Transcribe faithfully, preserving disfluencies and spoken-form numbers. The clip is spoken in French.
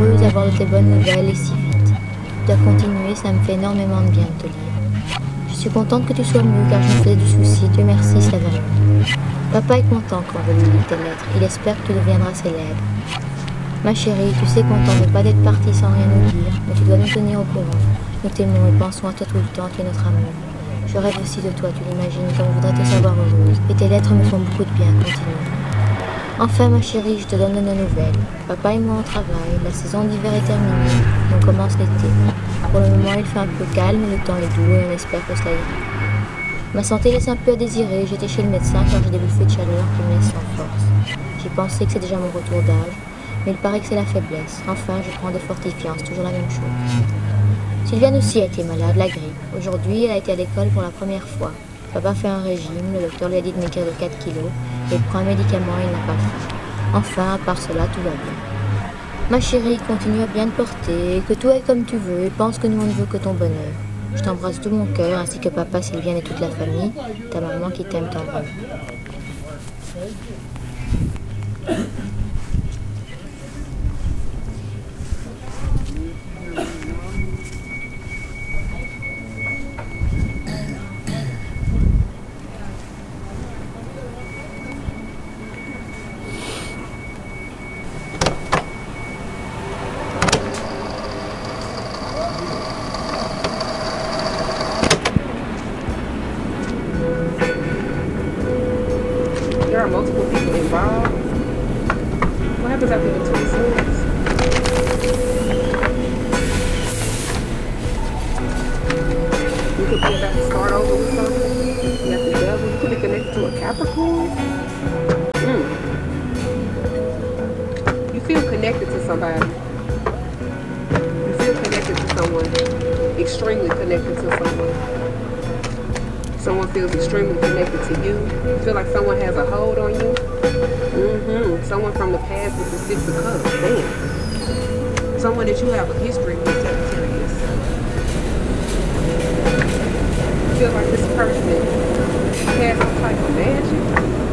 heureuse d'avoir de tes bonnes nouvelles et si vite. Tu dois continuer, ça me fait énormément de bien de te lire. Je suis contente que tu sois mieux car je me faisais du souci, Dieu merci, ça va mieux. Papa est content quand je lui lis tes lettres, il espère que tu deviendras célèbre. Ma chérie, tu sais qu'on t'en veut pas d'être partie sans rien nous dire, mais tu dois nous tenir au courant. Nous t'aimons et pensons à toi tout le temps, tu es notre amour. Je rêve aussi de toi, tu l'imagines, comme je voudrais te savoir heureuse. Et tes lettres me font beaucoup de bien, continue. Enfin, ma chérie, je te donne de nos nouvelles. Papa et moi on travaille, la saison d'hiver est terminée, et on commence l'été. Pour le moment, il fait un peu calme, le temps est doux et on espère que cela ira. Ma santé laisse un peu à désirer, j'étais chez le médecin car j'ai des bouffées de chaleur qui me laissent sans force. J'ai pensé que c'est déjà mon retour d'âge, mais il paraît que c'est la faiblesse. Enfin, je prends des fortifiants, c'est toujours la même chose. Sylviane aussi a été malade, la grippe. Aujourd'hui, elle a été à l'école pour la première fois. Papa fait un régime, le docteur lui a dit de maigrir de quatre kilos, et il prend un médicament et il n'a pas faim. Enfin, à part cela, tout va bien. Ma chérie, continue à bien te porter, que tout aille comme tu veux, et pense que nous on ne veut que ton bonheur. Je t'embrasse de tout mon cœur, ainsi que papa, Sylviane et toute la famille, ta maman qui t'aime tendrement. There are multiple people involved. What happens after the twenty-six? You could be about to start over with something. You have the devil. You could be connected to a Capricorn. Mm. You feel connected to somebody. You feel connected to someone. Extremely connected to someone. Someone feels extremely connected to you. You feel like someone has a hold on you. Mm-hmm. Someone from the past with the Six of Cups. Damn. Someone that you have a history with, Sagittarius. You feel like this person has some type of magic.